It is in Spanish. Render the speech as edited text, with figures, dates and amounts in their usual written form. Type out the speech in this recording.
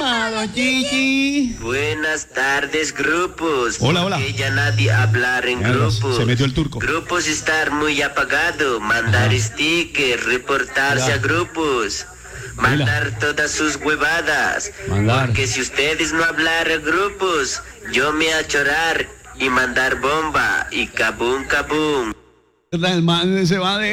don Gigi. Buenas tardes, grupos. Hola, hola. Porque ya nadie hablar en grupos. Se metió el turco. Grupos estar muy apagado. Mandar stickers, reportarse a grupos. Mandar todas sus huevadas. Porque si ustedes no hablar a grupos, yo me a chorar y mandar bomba y kabum kabum. El man se va de